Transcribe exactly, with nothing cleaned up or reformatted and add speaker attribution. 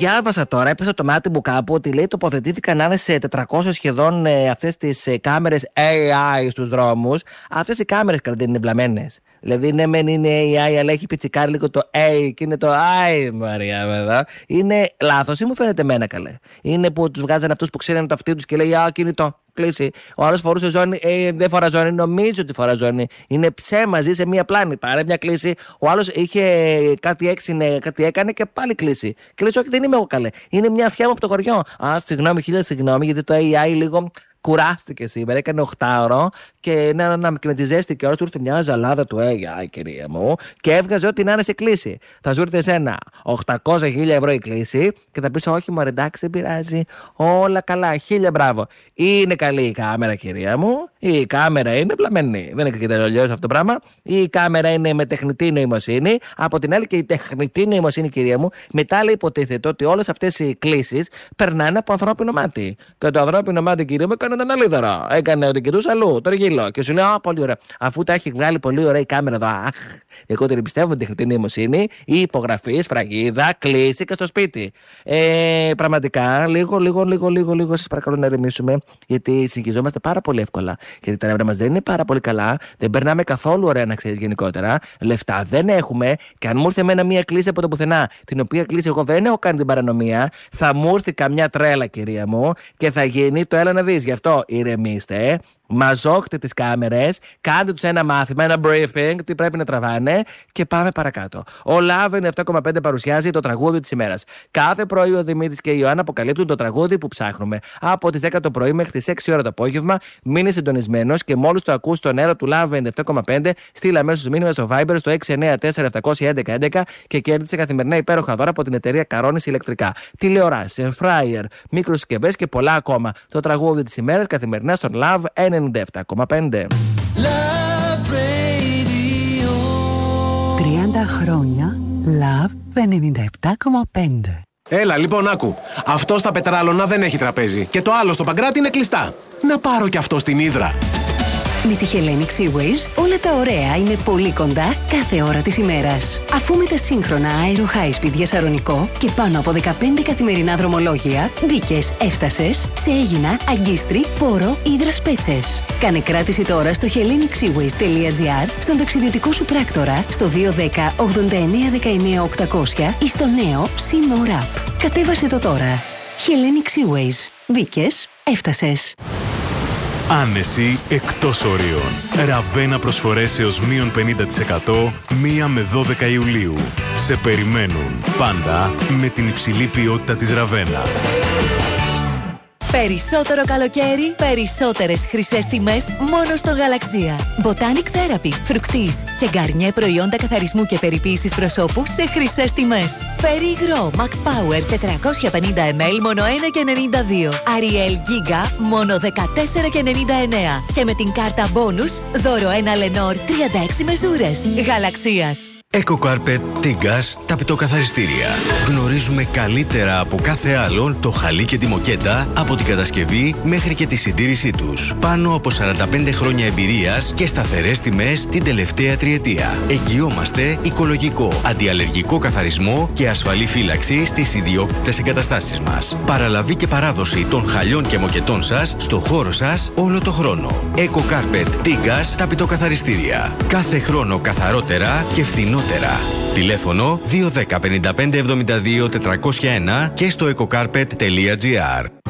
Speaker 1: διάβασα τώρα, έπεσε το μάτι μου κάπου ότι λέει τοποθετήθηκαν να είναι σε τετρακόσιες σχεδόν ε, αυτές τις ε, κάμερες έι άι στους δρόμους. Αυτές οι κάμερες καλά δεν είναι βλαμμένες. Δηλαδή, ναι, μεν είναι έι άι, αλλά έχει πιτσικάρει λίγο το A και είναι το I, Μαρία, βέβαια. Είναι λάθος ή μου φαίνεται εμένα καλέ? Είναι που τους βγάζανε αυτούς που ξέρουν το αυτί τους και λέει, α, κινητό, κλείσει. Ο άλλος φορούσε ζώνη, ε, δεν φορά ζώνη, νομίζω ότι φορά ζώνη. Είναι ψέμα, ζει σε μία πλάνη. Πάρε μια κλίση. Ο άλλος είχε κάτι έξινε, κάτι έκανε και πάλι κλείσει. Και λέει, όχι, δεν είμαι εγώ καλέ. Είναι μια αυτιά μου από το χωριό. Α, συγγνώμη, χίλια συγγνώμη, γιατί το έι άι λίγο. Κουράστηκε σήμερα, έκανε οχτάωρο και να, να, να και με τη ζέστη και ώρα του ήρθε μια ζαλάδα του έι άι, κυρία μου, και έβγαζε ό,τι να είναι σε κλίση. Θα σου ήρθε εσένα οκτακόσια χίλια ευρώ η κλίση και θα πει: όχι, μωρέ, εντάξει, δεν πειράζει. Όλα καλά, χίλια μπράβο. Είναι καλή η κάμερα, κυρία μου. Η κάμερα είναι πλαμμένη. Δεν έχει τελειώσει αυτό το πράγμα. Η κάμερα είναι με τεχνητή νοημοσύνη. Από την άλλη, και η τεχνητή νοημοσύνη, κυρία μου, μετά λέει υποτίθεται ότι όλες αυτές οι κλίσεις περνάνε από ανθρώπινο μάτι. Και το ανθρώπινο μάτι, κυρία μου, έκανε τον αλίδωρο. Έκανε ότι κοιτούσε αλλού, το γύλο. Και σου λέει: α, πολύ ωραία. Αφού τα έχει βγάλει πολύ ωραία η κάμερα εδώ, αχ, εγώ την πιστεύω με τεχνητή νοημοσύνη, η υπογραφή, σφραγίδα, κλείσει και στο σπίτι. Ε, πραγματικά, λίγο, λίγο, λίγο, λίγο, λίγο, σας παρακαλώ να ηρεμήσουμε, γιατί συγχυζόμαστε πάρα πολύ εύκολα. Γιατί τα νεύρα μας δεν είναι πάρα πολύ καλά, δεν περνάμε καθόλου ωραία, να ξέρεις γενικότερα. Λεφτά δεν έχουμε, και αν μου ήρθε εμένα μία κλίση από το πουθενά, την οποία κλίση εγώ δεν έχω κάνει την παρανομία, θα μου έρθει καμιά τρέλα, κυρία μου, και θα γίνει το έλα να δεις. Γι' αυτό ηρεμήστε. Μαζόχτε τις κάμερες, κάντε τους ένα μάθημα, ένα briefing, τι πρέπει να τραβάνε και πάμε παρακάτω. Ο Love ενενήντα επτά κόμμα πέντε παρουσιάζει το τραγούδι της ημέρας. Κάθε πρωί ο Δημήτρης και η Ιωάννα αποκαλύπτουν το τραγούδι που ψάχνουμε. Από τις δέκα το πρωί μέχρι τις έξι ώρα το απόγευμα, μείνε συντονισμένος και μόλις το ακούς στον αέρα του Love ενενήντα επτά κόμμα πέντε, στείλε αμέσως μήνυμα στο Viber στο έξι εννιά τέσσερα επτά ένα ένα ένα και κέρδισε καθημερινά υπέροχα δώρα από την εταιρεία Καρόνης Ηλεκτρικά. Τηλεοράσεις, φράιερ, μικροσυσκευές και πολλά ακόμα. Το τραγούδι της ημέρας καθημερινά στον Love ενενήντα επτά κόμμα πέντε.
Speaker 2: τριάντα χρόνια Love ενενήντα επτά κόμμα πέντε.
Speaker 3: Έλα, λοιπόν, άκου. Αυτό στα Πετράλωνα δεν έχει τραπέζι. Και το άλλο στο Παγκράτη είναι κλειστά. Να πάρω κι αυτό στην Ύδρα.
Speaker 4: Με τη Hellenic Seaways όλα τα ωραία είναι πολύ κοντά κάθε ώρα της ημέρας. Αφού με τα σύγχρονα Aero High Speed για Σαρονικό και πάνω από δεκαπέντε καθημερινά δρομολόγια, μπήκες, έφτασες σε Αίγινα, Αγκίστρι, Πόρο, Ύδρας Πέτσες. Κάνε κράτηση τώρα στο hellenic seaways τελεία gr, στον ταξιδιωτικό σου πράκτορα, στο δύο ένα μηδέν ογδόντα εννέα δεκαεννέα οκτακόσια ή στο νέο SeaMore App. Κατέβασε το τώρα. Hellenic Seaways. Μπήκες, έφτασες.
Speaker 5: Άνεση εκτός ορίων. Ραβένα προσφορές έως μείον πενήντα τοις εκατό μία με δώδεκα Ιουλίου. Σε περιμένουν πάντα με την υψηλή ποιότητα της Ραβένα.
Speaker 6: Περισσότερο καλοκαίρι, περισσότερες χρυσές τιμές μόνο στο Γαλαξία. Botanic Therapy, Φρουκτής και Garnier προϊόντα καθαρισμού και περιποίησης προσώπου σε χρυσές τιμές. Περίγρο Max Power τετρακόσια πενήντα μιλιλίτρα μόνο ένα και ενενήντα δύο. Ariel Giga μόνο δεκατέσσερα και ενενήντα εννέα. Και με την κάρτα bonus δώρο ένα Lenor τριάντα έξι μεζούρες. Γαλαξίας.
Speaker 7: EcoCarpet Tigas, τα πιτοκαθαριστήρια. Γνωρίζουμε καλύτερα από κάθε άλλον το χαλί και τη μοκέτα από την κατασκευή μέχρι και τη συντήρησή τους. Πάνω από σαράντα πέντε χρόνια εμπειρίας και σταθερές τιμές την τελευταία τριετία. Εγγυόμαστε οικολογικό, αντιαλλεργικό καθαρισμό και ασφαλή φύλαξη στις ιδιόκτητες εγκαταστάσεις μας. Παραλαβή και παράδοση των χαλιών και μοκετών σας στο χώρο σας όλο το χρόνο. EcoCarpet Tigas, τα πιτοκαθαριστήρια. Κάθε χρόνο καθαρότερα και φθηνότερα. Τηλέφωνο δύο ένα μηδέν πέντε πέντε εβδομήντα δύο τετρακόσια ένα και στο ecocarpet τελεία gr.